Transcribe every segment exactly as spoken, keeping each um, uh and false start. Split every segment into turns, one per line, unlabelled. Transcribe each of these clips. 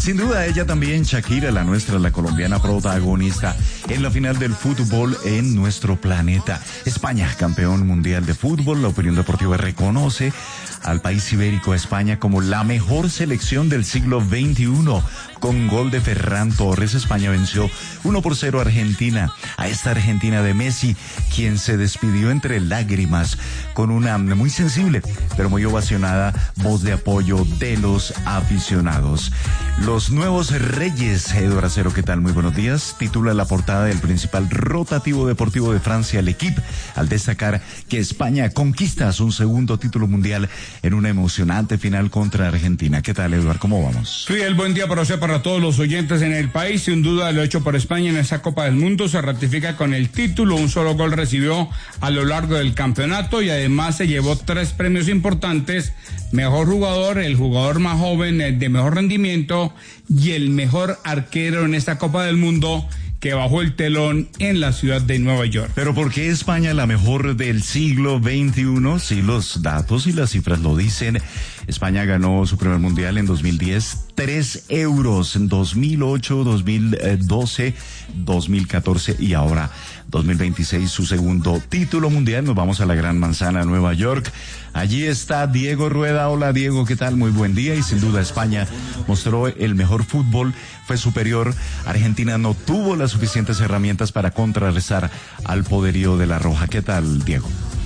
Sin duda, ella también, Shakira, la nuestra, la colombiana protagonista en la final del fútbol en nuestro planeta. España, campeón mundial de fútbol. La opinión deportiva reconoce al país ibérico, España, como la mejor selección del siglo veintiuno. Con gol de Ferran Torres, España venció uno por cero a Argentina. A esta Argentina de Messi, quien se despidió entre lágrimas con una muy sensible, pero muy ovacionada voz de apoyo de los aficionados. Los nuevos reyes, Eduardo Acero, ¿qué tal? Muy buenos días. Titula la portada del principal rotativo deportivo de Francia, L'Équipe, al destacar que España conquista su segundo título mundial en una emocionante final contra Argentina. ¿Qué tal, Eduardo? ¿Cómo vamos?
Fidel, buen día para usted, para todos los oyentes en el país. Sin duda, lo hecho por España en esa Copa del Mundo se ratifica con el título. Un solo gol recibió a lo largo del campeonato y además se llevó tres premios importantes: mejor jugador, el jugador más joven de mejor rendimiento y el mejor arquero en esta Copa del Mundo, que bajó el telón en la ciudad de Nueva York.
Pero ¿por qué España la mejor del siglo veintiuno? Si los datos y las cifras lo dicen. España ganó su primer mundial en dos mil diez, tres euros en dos mil ocho, dos mil doce, dos mil catorce y ahora dos mil veintiséis, su segundo título mundial. Nos vamos a la Gran Manzana, Nueva York. Allí está Diego Rueda. Hola, Diego, ¿qué tal? Muy buen día. Y sin duda España mostró el mejor fútbol, fue superior. Argentina no tuvo las suficientes herramientas para contrarrestar al poderío de la Roja. ¿Qué tal, Diego?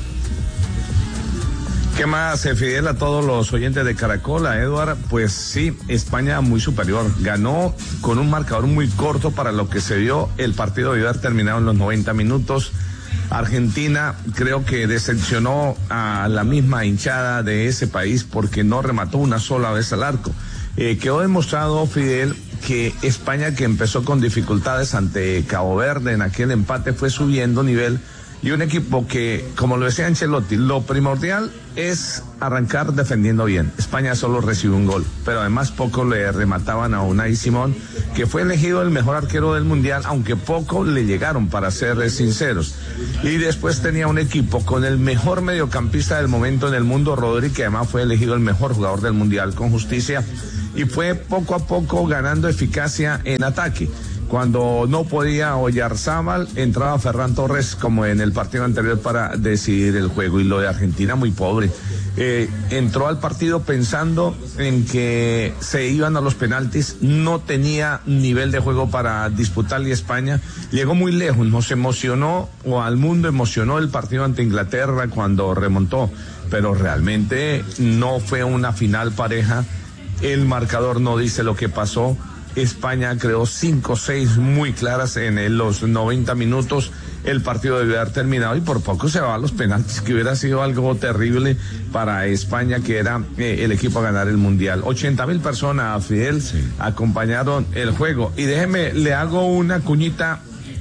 ¿Qué más, Fidel, a todos los oyentes de Caracol, a Eduard? Pues sí, España muy superior. Ganó con un marcador muy corto para lo que se vio. El partido debió haber terminado en los noventa minutos. Argentina creo que decepcionó a la misma hinchada de ese país porque no remató una sola vez al arco. Eh, quedó demostrado, Fidel, que España, que empezó con dificultades ante Cabo Verde en aquel empate, fue subiendo nivel. Y un equipo que, como lo decía Ancelotti, lo primordial es arrancar defendiendo bien. España solo recibió un gol, pero además poco le remataban a Unai Simón, que fue elegido el mejor arquero del Mundial, aunque poco le llegaron, para ser sinceros. Y después tenía un equipo con el mejor mediocampista del momento en el mundo, Rodri, que además fue elegido el mejor jugador del Mundial con justicia, y fue poco a poco ganando eficacia en ataque. Cuando no podía Oyarzábal, entraba Ferran Torres como en el partido anterior para decidir el juego. Y lo de Argentina muy pobre. Eh, entró al partido pensando en que se iban a los penaltis, no tenía nivel de juego para disputarle a España. Llegó muy lejos, nos emocionó, o al mundo emocionó el partido ante Inglaterra cuando remontó, pero realmente no fue una final pareja. El marcador no dice lo que pasó. España creó cinco o seis muy claras en los noventa minutos. El partido debió haber terminado y por poco se va a los penaltis, que hubiera sido algo terrible para España, que era eh, el equipo a ganar el Mundial. ochenta mil personas, Fidel, sí, acompañaron el juego. Y déjeme, le hago una cuñita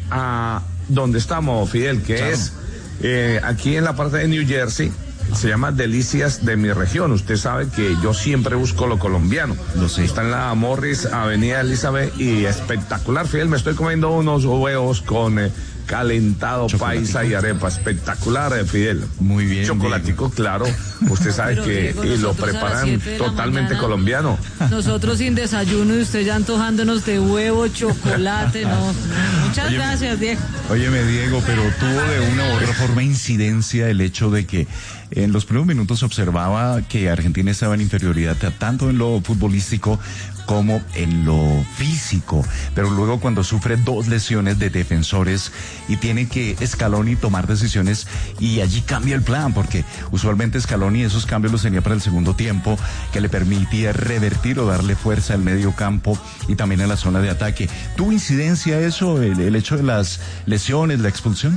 a donde estamos, Fidel, que claro. es eh, aquí en la parte de New Jersey. Se llama Delicias de mi región. Usted sabe que yo siempre busco lo colombiano.
Lo sé.
Está en la Morris, Avenida Elizabeth, y espectacular, Fidel. Me estoy comiendo unos huevos con eh, calentado, paisa y arepa. Espectacular, eh, Fidel.
Muy bien.
Chocolatico, Diego. Claro. Usted sabe Pero, que Diego, y lo preparan totalmente mañana, colombiano.
Nosotros sin desayuno y usted ya antojándonos de huevo, chocolate. No. Muchas Óyeme, gracias, Diego.
Óyeme, Diego, pero tuvo de una u otra forma incidencia el hecho de que en los primeros minutos se observaba que Argentina estaba en inferioridad tanto en lo futbolístico como en lo físico, pero luego cuando sufre dos lesiones de defensores y tiene que Scaloni tomar decisiones, y allí cambia el plan, porque usualmente Scaloni esos cambios los tenía para el segundo tiempo, que le permitía revertir o darle fuerza al medio campo y también a la zona de ataque. ¿Tuvo incidencia eso, el, el hecho de las lesiones, la expulsión?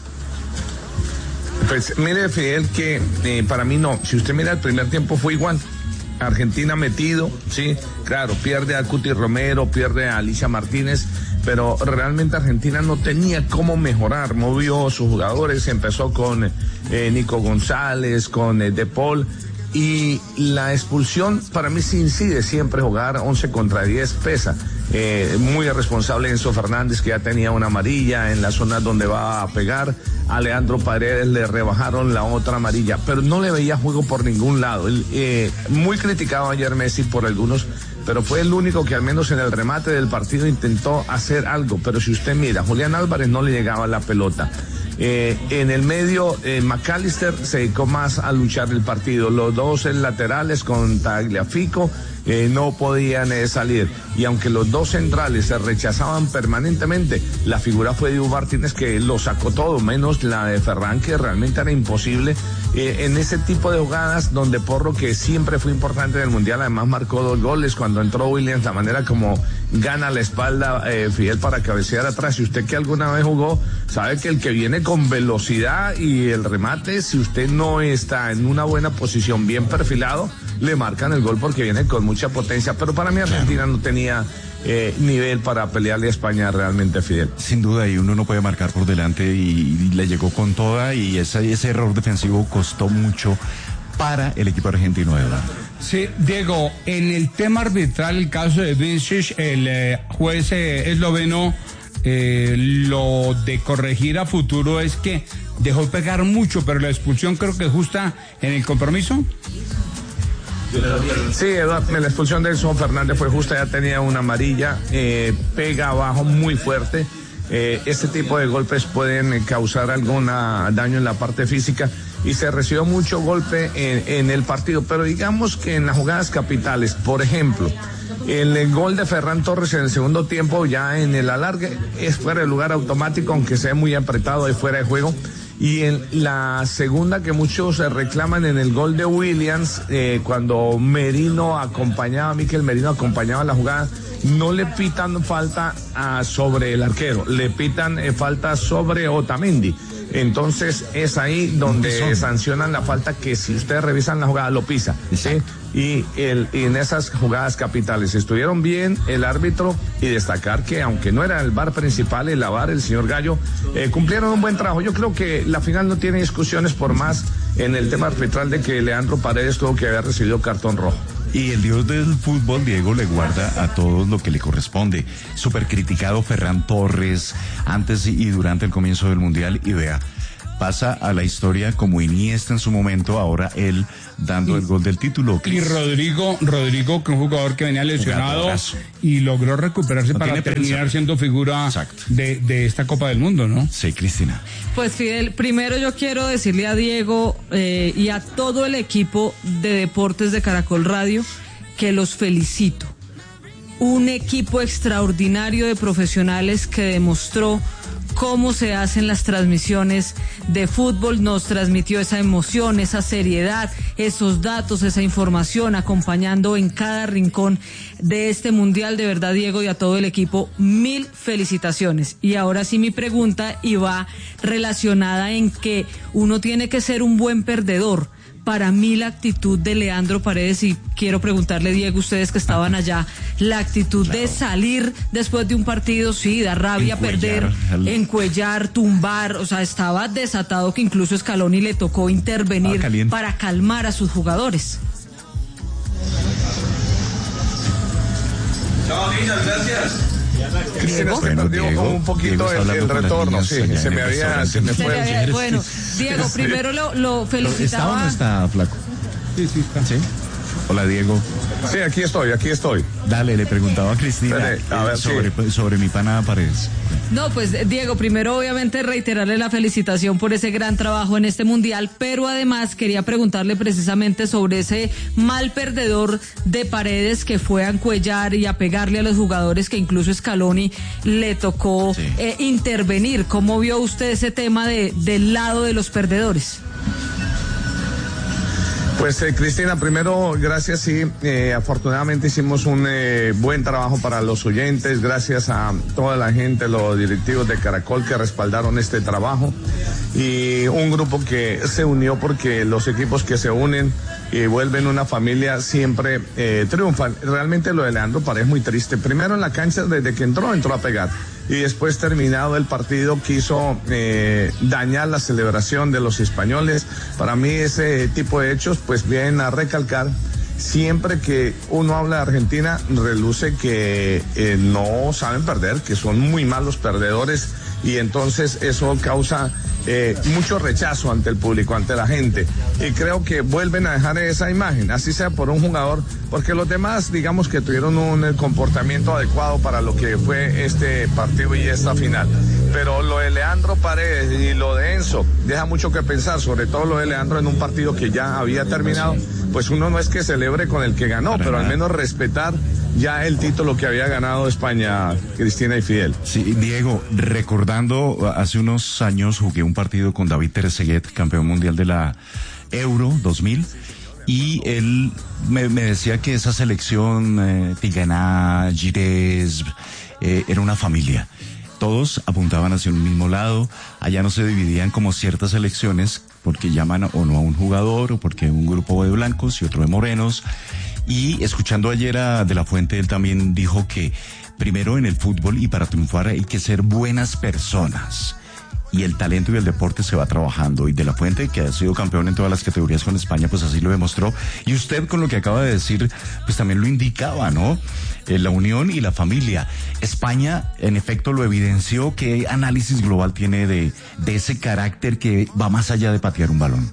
Pues mire, Fidel, que eh, para mí no. Si usted mira el primer tiempo fue igual. Argentina metido, sí, claro, pierde a Cuti Romero, pierde a Alicia Martínez, pero realmente Argentina no tenía cómo mejorar. Movió sus jugadores, empezó con eh, Nico González, con eh, De Paul, y la expulsión para mí sí incide siempre. Jugar once contra diez pesa. Eh, muy irresponsable Enzo Fernández, que ya tenía una amarilla en la zona donde va a pegar. A Leandro Paredes le rebajaron la otra amarilla, pero no le veía juego por ningún lado. Eh, muy criticado ayer Messi por algunos pero fue el único que al menos en el remate del partido intentó hacer algo. Pero si usted mira, Julián Álvarez no le llegaba la pelota. Eh, en el medio, eh, McAllister se dedicó más a luchar el partido. Los dos laterales con Tagliafico eh, no podían eh, salir. Y aunque los dos centrales se rechazaban permanentemente, la figura fue Dibu Martínez, que lo sacó todo, menos la de Ferran, que realmente era imposible. Eh, en ese tipo de jugadas donde Porro, que siempre fue importante en el Mundial, además marcó dos goles cuando entró Williams, la manera como gana la espalda eh, Fidel para cabecear atrás. Si usted que alguna vez jugó, sabe que el que viene con velocidad y el remate, si usted no está en una buena posición, bien perfilado, le marcan el gol porque viene con mucha potencia. Pero para mí Argentina no tenía eh, nivel para pelearle a España realmente, Fidel.
Sin duda, y uno no puede marcar por delante, y, y le llegó con toda, y ese, ese error defensivo costó mucho para el equipo argentino, ¿verdad?
Sí, Diego, en el tema arbitral, el caso de Vincic, el eh, juez eh, esloveno, eh, lo de corregir a futuro es que dejó pegar mucho, pero la expulsión creo que es justa en el compromiso.
Sí, Eduardo, la expulsión de Edson Fernández fue justa, ya tenía una amarilla, eh, pega abajo muy fuerte. Eh, este tipo de golpes pueden causar algún daño en la parte física y se recibió mucho golpe en, en el partido, pero digamos que en las jugadas capitales, por ejemplo, el, el gol de Ferran Torres en el segundo tiempo, ya en el alargue, es fuera de lugar automático, aunque sea muy apretado, es fuera de juego. Y en la segunda que muchos se reclaman en el gol de Williams, eh, cuando Merino acompañaba, Mikel Merino acompañaba la jugada, no le pitan falta a, sobre el arquero, le pitan eh, falta sobre Otamendi. Entonces es ahí donde sancionan la falta, que si ustedes revisan la jugada lo pisa, ¿sí? Y, el, y en esas jugadas capitales estuvieron bien el árbitro, y destacar que aunque no era el V A R principal, el V A R, el señor Gallo, eh, cumplieron un buen trabajo. Yo creo que la final no tiene discusiones, por más en el tema arbitral de que Leandro Paredes tuvo que haber recibido cartón rojo.
Y el dios del fútbol, Diego, le guarda a todos lo que le corresponde. Súper criticado Ferran Torres antes y durante el comienzo del Mundial, y vea, pasa a la historia como Iniesta en su momento, ahora él dando y, el gol del título.
Y Rodrigo, Rodrigo, que es un jugador que venía lesionado y logró recuperarse no para terminar prensa. siendo figura de, de esta Copa del Mundo, ¿no?
Sí, Cristina.
Pues Fidel, primero yo quiero decirle a Diego eh, y a todo el equipo de deportes de Caracol Radio que los felicito. Un equipo extraordinario de profesionales que demostró cómo se hacen las transmisiones de fútbol, nos transmitió esa emoción, esa seriedad, esos datos, esa información, acompañando en cada rincón de este mundial. De verdad, Diego, y a todo el equipo, mil felicitaciones. Y ahora sí mi pregunta, y va relacionada en que uno tiene que ser un buen perdedor. Para mí la actitud de Leandro Paredes, y quiero preguntarle, Diego, ustedes que estaban allá, la actitud claro. de salir después de un partido, sí, da rabia encuellar, perder, el... encuellar, tumbar, o sea, estaba desatado, que incluso Scaloni le tocó intervenir ah, para calmar a sus jugadores.
Chao, niñas, gracias. Cristina, se
bueno,
perdió
Diego,
como un poquito el, el retorno, sí, se me había, se me fue.
Se me, bueno, Diego, primero lo, lo felicitaba.
¿Está o no está, flaco?
Sí, sí está.
¿Sí? Hola, Diego.
Sí, aquí estoy, aquí estoy.
Dale, le preguntaba a Cristina
Dale, a ver,
sobre,
sí.
sobre mi pana Paredes.
No, pues Diego, primero obviamente reiterarle la felicitación por ese gran trabajo en este mundial, pero además quería preguntarle precisamente sobre ese mal perdedor de Paredes, que fue a encuellar y a pegarle a los jugadores, que incluso Scaloni le tocó sí. eh, intervenir. ¿Cómo vio usted ese tema de del lado de los perdedores?
Pues eh, Cristina, primero gracias, sí, eh, afortunadamente hicimos un eh, buen trabajo para los oyentes, gracias a toda la gente, los directivos de Caracol que respaldaron este trabajo, y un grupo que se unió, porque los equipos que se unen y vuelven una familia siempre eh, triunfan. Realmente lo de Leandro Paredes es muy triste. Primero en la cancha, desde que entró, entró a pegar. Y después, terminado el partido, quiso eh, dañar la celebración de los españoles. Para mí ese tipo de hechos pues vienen a recalcar siempre que uno habla de Argentina, reluce que eh, no saben perder, que son muy malos perdedores, y entonces eso causa eh, mucho rechazo ante el público, ante la gente, y creo que vuelven a dejar esa imagen, así sea por un jugador, porque los demás, digamos que tuvieron un comportamiento adecuado para lo que fue este partido y esta final, pero lo de Leandro Paredes y lo de Enzo deja mucho que pensar, sobre todo lo de Leandro en un partido que ya había terminado. Pues uno no es que celebre con el que ganó, pero al menos respetar ya el título que había ganado España, Cristina y Fidel.
Sí, Diego, recordando, hace unos años jugué un partido con David Trezeguet, campeón mundial de la Euro dos mil, y él me, me decía que esa selección, eh, Tigana, Girés, eh, era una familia. Todos apuntaban hacia un mismo lado, allá no se dividían como ciertas selecciones, porque llaman o no a un jugador, o porque un grupo de blancos y otro de morenos. Y escuchando ayer a De la Fuente, él también dijo que primero en el fútbol y para triunfar hay que ser buenas personas. Y el talento y el deporte se va trabajando. Y De la Fuente, que ha sido campeón en todas las categorías con España, pues así lo demostró. Y usted con lo que acaba de decir, pues también lo indicaba, ¿no? Eh, la unión y la familia. España, en efecto, lo evidenció. ¿Qué análisis global tiene de, de ese carácter que va más allá de patear un balón?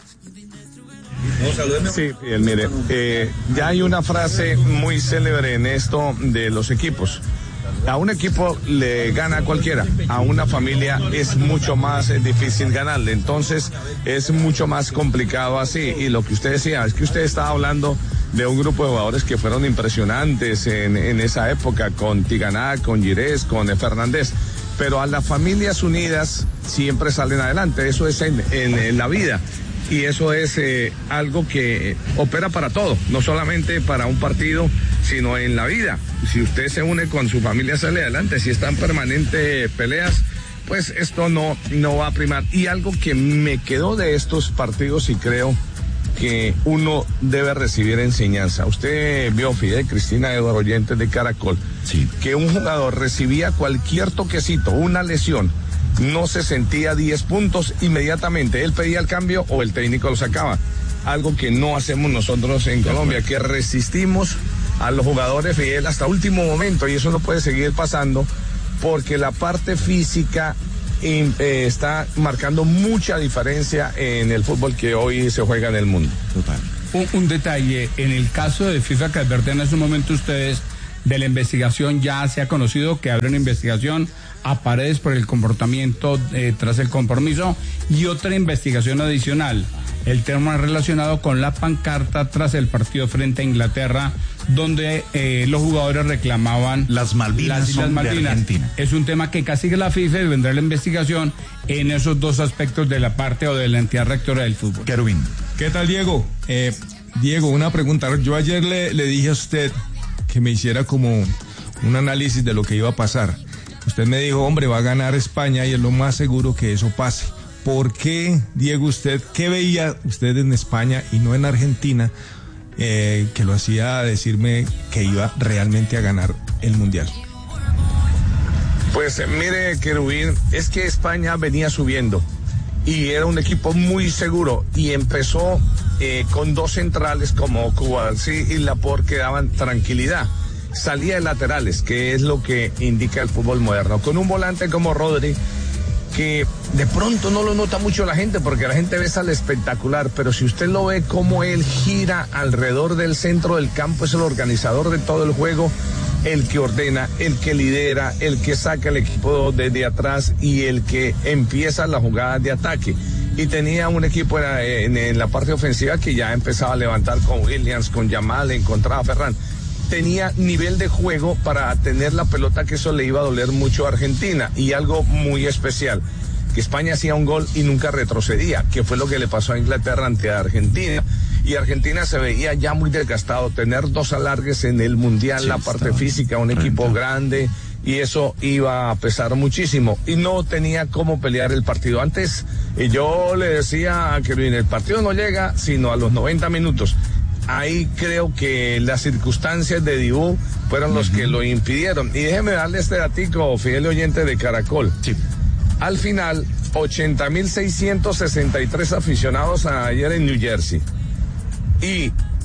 Sí, Fidel, mire, eh, ya hay una frase muy célebre en esto de los equipos. A un equipo le gana a cualquiera, a una familia es mucho más eh, difícil ganarle, entonces es mucho más complicado así. Y lo que usted decía, es que usted estaba hablando de un grupo de jugadores que fueron impresionantes en, en esa época, con Tiganá, con Girés, con Fernández, pero a las familias unidas siempre salen adelante, eso es en, en, en la vida. Y eso es eh, algo que eh, opera para todo, no solamente para un partido, sino en la vida. Si usted se une con su familia, sale adelante. Si están permanentes peleas, pues esto no, no va a primar. Y algo que me quedó de estos partidos, y creo que uno debe recibir enseñanza. Usted vio, Fidel, Cristina, Eduardo, oyentes de Caracol,
sí,
que un jugador recibía cualquier toquecito, una lesión, no se sentía diez puntos inmediatamente, él pedía el cambio o el técnico lo sacaba, algo que no hacemos nosotros en Colombia, que resistimos a los jugadores, Fidel, hasta último momento, y eso no puede seguir pasando porque la parte física eh, está marcando mucha diferencia en el fútbol que hoy se juega en el mundo.
Total.
Un, un detalle, en el caso de FIFA que advertían en ese momento ustedes de la investigación, ya se ha conocido que habrá una investigación a Paredes por el comportamiento eh, tras el compromiso, y otra investigación adicional, el tema relacionado con la pancarta tras el partido frente a Inglaterra, donde eh, los jugadores reclamaban
las Malvinas,
las Islas
son
Malvinas.
De Argentina.
Es un tema que castiga la FIFA y vendrá la investigación en esos dos aspectos de la parte o de la entidad rectora del fútbol.
Querubín.
¿Qué tal, Diego? Eh, Diego, una pregunta. Yo ayer le, le dije a usted que me hiciera como un análisis de lo que iba a pasar. Usted me dijo, hombre, va a ganar España y es lo más seguro que eso pase. ¿Por qué, Diego, usted, qué veía usted en España y no en Argentina eh, que lo hacía decirme que iba realmente a ganar el Mundial?
Pues mire, Querubín, es que España venía subiendo y era un equipo muy seguro y empezó eh, con dos centrales como Cubarsí y Laporte que daban tranquilidad. Salía de laterales, que es lo que indica el fútbol moderno, con un volante como Rodri, que de pronto no lo nota mucho la gente, porque la gente ve al espectacular, pero si usted lo ve como él gira alrededor del centro del campo, es el organizador de todo el juego, el que ordena, el que lidera, el que saca el equipo desde atrás y el que empieza las jugadas de ataque. Y tenía un equipo en, en, en la parte ofensiva que ya empezaba a levantar con Williams, con Yamal, encontraba a Ferran. Tenía nivel de juego para tener la pelota, que eso le iba a doler mucho a Argentina. Y algo muy especial, que España hacía un gol y nunca retrocedía, que fue lo que le pasó a Inglaterra ante Argentina. Y Argentina se veía ya muy desgastado, tener dos alargues en el Mundial, sí, la parte física, un equipo renta. grande, y eso iba a pesar muchísimo. Y no tenía cómo pelear el partido. Antes eh, yo le decía a Kevin, el partido no llega sino a los noventa minutos. Ahí creo que las circunstancias de Dibú fueron los uh-huh. que lo impidieron. Y déjeme darle este datico, fiel oyente de Caracol.
Sí.
Al final, ochenta mil seiscientos sesenta y tres aficionados ayer en New Jersey. Y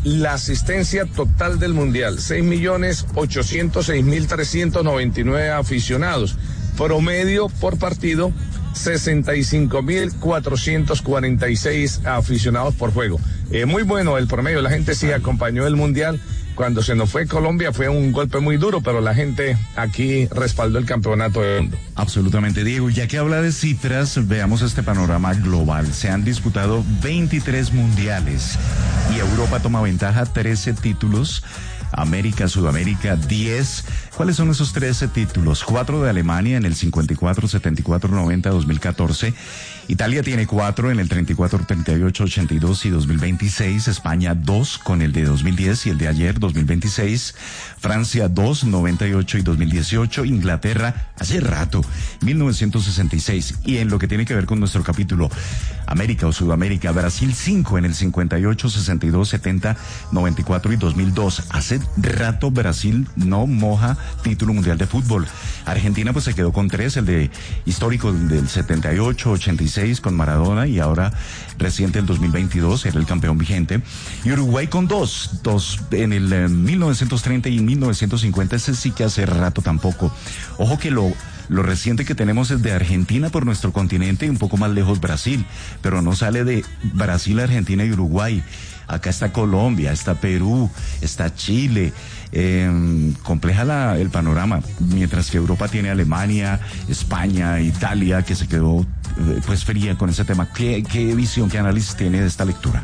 la asistencia total del Mundial, seis millones ochocientos seis mil trescientos noventa y nueve aficionados. Promedio por partido, sesenta y cinco mil cuatrocientos cuarenta y seis aficionados por juego. Eh, muy bueno el promedio, la gente sí acompañó el Mundial. Cuando se nos fue Colombia fue un golpe muy duro, pero la gente aquí respaldó el campeonato del mundo.
Absolutamente, Diego. Ya que habla de cifras, veamos este panorama global. Se han disputado veintitrés mundiales y Europa toma ventaja, trece títulos. América, Sudamérica, diez. ¿Cuáles son esos trece títulos? Cuatro de Alemania en el cincuenta y cuatro, setenta y cuatro, noventa, dos mil catorce. Italia tiene cuatro en el treinta y cuatro, treinta y ocho, ochenta y dos y dos mil veintiséis. España dos con el de dos mil diez y el de ayer, dos mil veintiséis. Francia dos, noventa y ocho y dos mil dieciocho. Inglaterra hace rato, mil novecientos sesenta y seis. Y en lo que tiene que ver con nuestro capítulo, América o Sudamérica, Brasil cinco en el cincuenta y ocho, sesenta y dos, setenta, noventa y cuatro y dos mil dos. Hace rato Brasil no moja título mundial de fútbol. Argentina pues se quedó con tres, el de histórico del setenta y ocho, ochenta y seis con Maradona y ahora reciente el dos mil veintidós, era el campeón vigente. Y Uruguay con dos, dos en el eh, mil novecientos treinta y mil novecientos cincuenta, ese sí que hace rato tampoco. Ojo que lo Lo reciente que tenemos es de Argentina por nuestro continente y un poco más lejos Brasil, pero no sale de Brasil, Argentina y Uruguay. Acá está Colombia, está Perú, está Chile. Eh, compleja la, el panorama, mientras que Europa tiene Alemania, España, Italia, que se quedó eh, pues fría con ese tema. ¿Qué, qué visión, qué análisis tiene de esta lectura?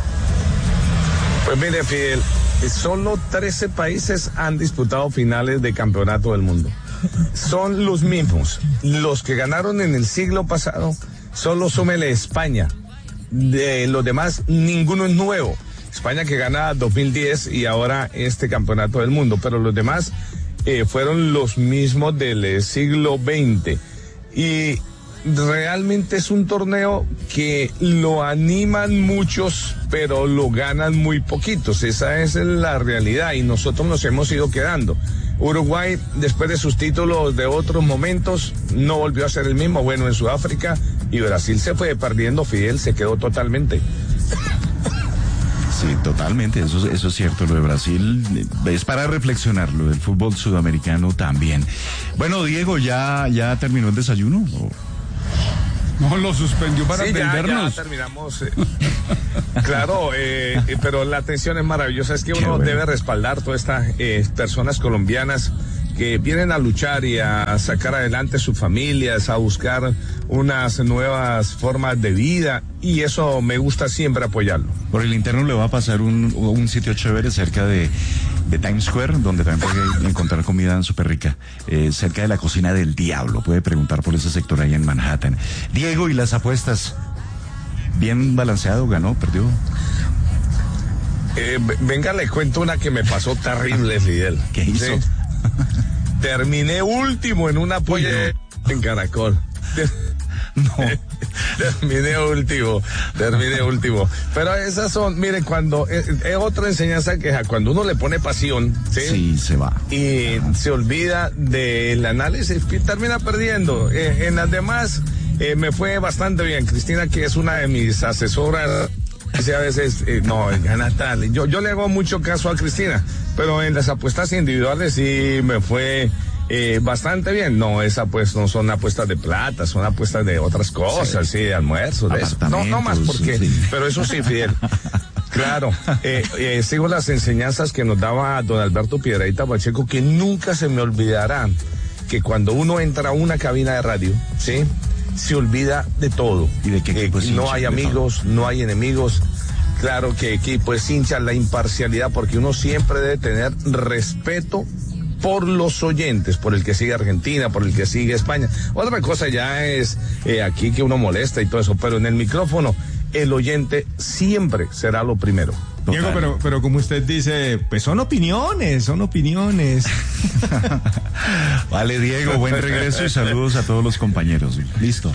Pues mire, Fidel, solo trece países han disputado finales de campeonato del mundo. Son los mismos, los que ganaron en el siglo pasado, solo súmele España. De los demás, ninguno es nuevo. España que gana dos mil diez y ahora este campeonato del mundo, pero los demás eh, fueron los mismos del eh, siglo veinte. Y realmente es un torneo que lo animan muchos, pero lo ganan muy poquitos. Esa es la realidad y nosotros nos hemos ido quedando. Uruguay, después de sus títulos de otros momentos, no volvió a ser el mismo. Bueno, en Sudáfrica, y Brasil se fue perdiendo, Fidel se quedó totalmente.
Sí, totalmente, eso, eso es cierto, lo de Brasil es para reflexionar, lo del fútbol sudamericano también. Bueno, Diego, ¿ya, ya terminó el desayuno? ¿O?
No, lo suspendió para
sí,
atendernos.
Ya, ya terminamos. Eh. Claro, eh, eh, pero la atención es maravillosa. Es que uno
bueno.
debe respaldar todas estas eh, personas colombianas que vienen a luchar y a sacar adelante sus familias, a buscar unas nuevas formas de vida, y eso me gusta siempre apoyarlo.
Por el interno le va a pasar un, un sitio chévere cerca de, de Times Square, donde también puede encontrar comida súper rica, eh, cerca de la Cocina del Diablo. Puede preguntar por ese sector ahí en Manhattan. Diego, ¿y las apuestas? ¿Bien balanceado? ¿Ganó? ¿Perdió?
Eh, venga, le cuento una que me pasó terrible, Fidel.
¿Qué hizo?
Sí. Terminé último en una apoyo en Caracol.
No.
Terminé último, terminé último. Pero esas son, mire, cuando es, es otra enseñanza que cuando uno le pone pasión, ¿sí?
Sí, se va.
Y se olvida del análisis, termina perdiendo. Eh, en las demás eh, me fue bastante bien. Cristina, que es una de mis asesoras, dice a veces, eh, no, gana tal. Yo, yo le hago mucho caso a Cristina, pero en las apuestas individuales sí me fue eh, bastante bien. No, esas pues no son apuestas de plata, son apuestas de otras cosas, sí, sí de almuerzos, de eso. No, no más porque, sí. Pero eso sí, Fidel. Claro, eh, eh, sigo las enseñanzas que nos daba don Alberto Piedrahita Pacheco, que nunca se me olvidará que cuando uno entra a una cabina de radio, ¿sí?, se olvida de todo.
¿Y de qué equipo
eh,
es
no
hincha,
hay amigos, no hay enemigos. Claro que equipo es hincha, la imparcialidad, porque uno siempre debe tener respeto por los oyentes, por el que sigue Argentina, por el que sigue España. Otra cosa ya es eh, aquí que uno molesta y todo eso, pero en el micrófono el oyente siempre será lo primero.
Total. Diego, pero, pero como usted dice, pues son opiniones, son opiniones.
Vale, Diego, buen regreso y saludos a todos los compañeros. Listo.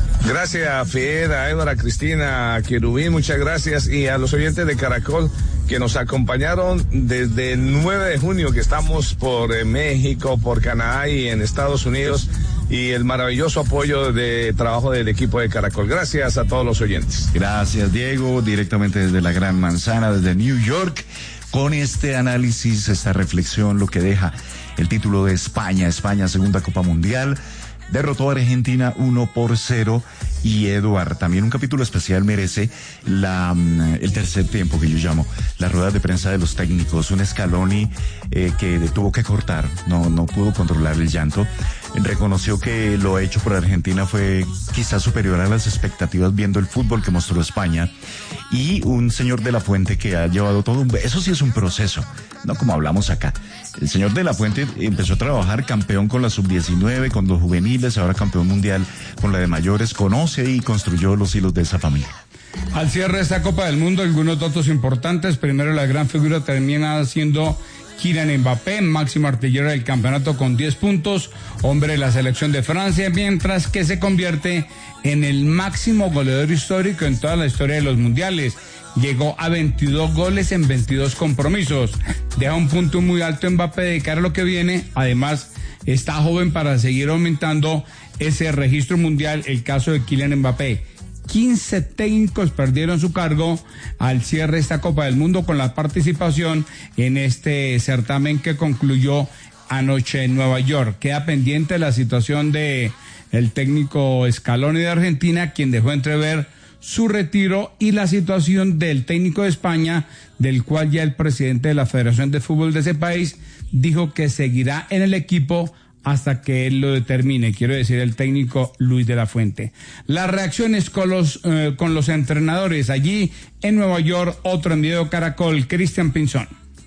Gracias, Fidel, a Edward, a Cristina, a Querubín, muchas gracias, y a los oyentes de Caracol, que nos acompañaron desde el nueve de junio, que estamos por eh, México, por Canadá y en Estados Unidos, y el maravilloso apoyo de trabajo del equipo de Caracol. Gracias a todos los oyentes.
Gracias, Diego, directamente desde la Gran Manzana, desde New York, con este análisis, esta reflexión, lo que deja el título de España. España, segunda Copa Mundial, derrotó a Argentina uno por cero. Y Eduard, también un capítulo especial merece la el tercer tiempo, que yo llamo la rueda de prensa de los técnicos. Un Scaloni eh, que tuvo que cortar, no no pudo controlar el llanto. Reconoció que lo hecho por Argentina fue quizás superior a las expectativas, viendo el fútbol que mostró España. Y un señor de la Fuente que ha llevado todo un... Eso sí es un proceso, no como hablamos acá. El señor de la Fuente empezó a trabajar campeón con la sub diecinueve, con los juveniles, ahora campeón mundial con la de mayores, conoce y construyó los hilos de esa familia.
Al cierre de esta Copa del Mundo, algunos datos importantes. Primero, la gran figura termina siendo Kylian Mbappé, máximo artillero del campeonato con diez puntos, hombre de la selección de Francia, mientras que se convierte en el máximo goleador histórico en toda la historia de los mundiales. Llegó a veintidós goles en veintidós compromisos. Deja un punto muy alto Mbappé de cara a lo que viene. Además, está joven para seguir aumentando ese registro mundial. El caso de Kylian Mbappé. quince técnicos perdieron su cargo al cierre de esta Copa del Mundo con la participación en este certamen que concluyó anoche en Nueva York. Queda pendiente la situación de el técnico Scaloni de Argentina, quien dejó entrever su retiro, y la situación del técnico de España, del cual ya el presidente de la Federación de Fútbol de ese país dijo que seguirá en el equipo hasta que él lo determine, quiero decir el técnico Luis de la Fuente. Las reacciones con los eh, con los entrenadores allí en Nueva York, otro enviado Caracol, Cristian Pinzón.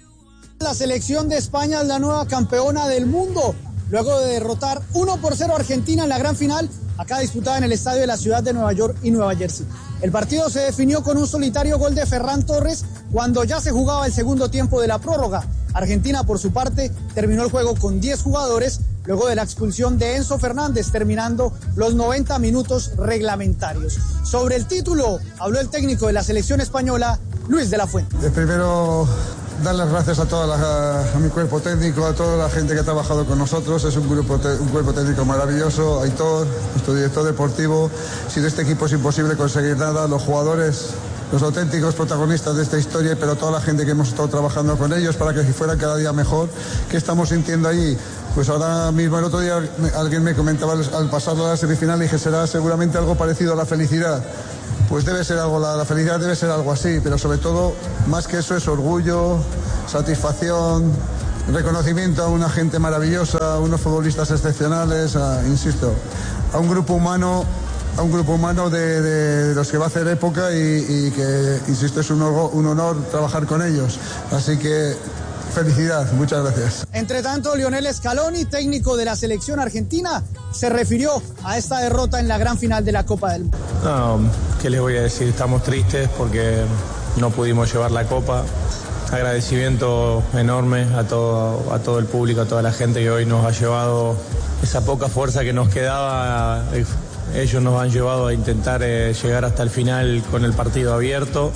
La selección de España es la nueva campeona del mundo, luego de derrotar uno por cero a Argentina en la gran final, acá disputada en el estadio de la ciudad de Nueva York y Nueva Jersey. El partido se definió con un solitario gol de Ferran Torres cuando ya se jugaba el segundo tiempo de la prórroga. Argentina, por su parte, terminó el juego con diez jugadores, luego de la expulsión de Enzo Fernández, terminando los noventa minutos reglamentarios. Sobre el título, habló el técnico de la selección española, Luis de la Fuente.
De primero, dar las gracias a toda la, a mi cuerpo técnico, a toda la gente que ha trabajado con nosotros. Es un grupo, un cuerpo técnico maravilloso. Aitor, nuestro director deportivo. Sin este equipo es imposible conseguir nada. Los jugadores, los auténticos protagonistas de esta historia, pero toda la gente que hemos estado trabajando con ellos para que fuera cada día mejor. ¿Qué estamos sintiendo allí? Pues ahora mismo, el otro día alguien me comentaba al pasar a la semifinal, dije, será seguramente algo parecido a la felicidad. Pues debe ser algo, la, la felicidad debe ser algo así, pero sobre todo, más que eso, es orgullo, satisfacción, reconocimiento a una gente maravillosa, a unos futbolistas excepcionales, a, insisto, a un grupo humano, a un grupo humano de, de, de los que va a hacer época y, y que, insisto, es un, un honor trabajar con ellos. Así que felicidad, muchas gracias.
Entre tanto, Lionel Scaloni, técnico de la selección argentina, se refirió a esta derrota en la gran final de la Copa del Mundo.
No, ¿qué les voy a decir? Estamos tristes porque no pudimos llevar la Copa. Agradecimiento enorme a todo, a todo el público, a toda la gente que hoy nos ha llevado esa poca fuerza que nos quedaba. Ellos nos han llevado a intentar eh, llegar hasta el final con el partido abierto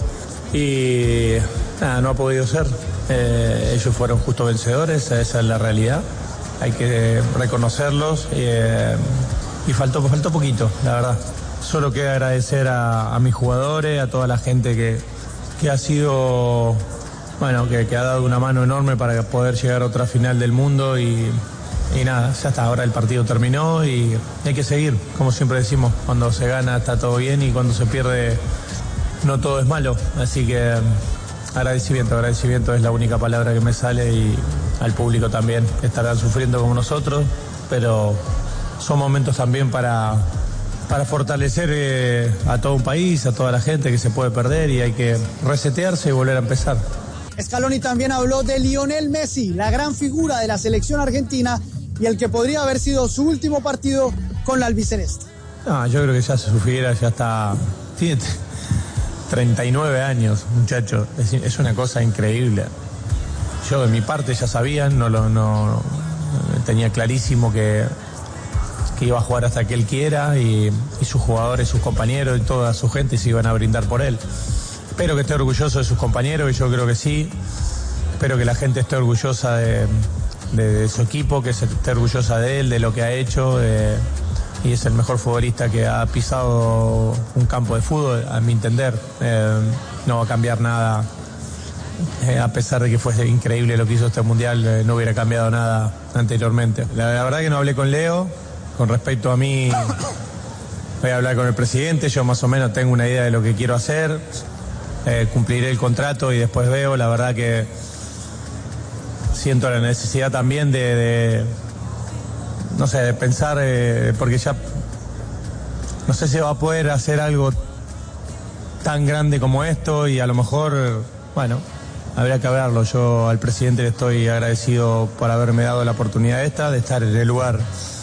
y nada, no ha podido ser. Eh, ellos fueron justo vencedores, esa es la realidad. Hay que reconocerlos eh, y faltó, faltó poquito, la verdad. Solo queda agradecer a, a mis jugadores, a toda la gente que, que ha sido, bueno, que, que ha dado una mano enorme para poder llegar a otra final del mundo y, y nada, ya hasta ahora el partido terminó y hay que seguir, como siempre decimos, cuando se gana está todo bien y cuando se pierde no todo es malo, así que agradecimiento, agradecimiento es la única palabra que me sale y al público también, estarán sufriendo como nosotros, pero son momentos también para, para fortalecer eh, a todo un país, a toda la gente que se puede perder y hay que resetearse y volver a empezar.
Scaloni también habló de Lionel Messi, la gran figura de la selección argentina y el que podría haber sido su último partido con la albiceleste.
No, yo creo que ya se sufriera, ya está... Fíjate, treinta y nueve años, muchachos, es, es una cosa increíble. Yo de mi parte ya sabía, no lo no, tenía clarísimo que, que iba a jugar hasta que él quiera y, y sus jugadores, sus compañeros y toda su gente se iban a brindar por él. espero que esté orgulloso de sus compañeros, y yo creo que sí. Espero que la gente esté orgullosa de, de, de su equipo, que se esté orgullosa de él, de lo que ha hecho. De, y es el mejor futbolista que ha pisado un campo de fútbol, a mi entender. Eh, no va a cambiar nada. Eh, a pesar de que fue increíble lo que hizo este mundial, eh, no hubiera cambiado nada anteriormente. La, la verdad que no hablé con Leo. Con respecto a mí, voy a hablar con el presidente. Yo más o menos tengo una idea de lo que quiero hacer. Eh, cumpliré el contrato y después veo. La verdad que siento la necesidad también de, de no sé, de pensar, eh, porque ya no sé si va a poder hacer algo tan grande como esto, y a lo mejor, bueno, habría que hablarlo. Yo al presidente le estoy agradecido por haberme dado la oportunidad esta de estar en el lugar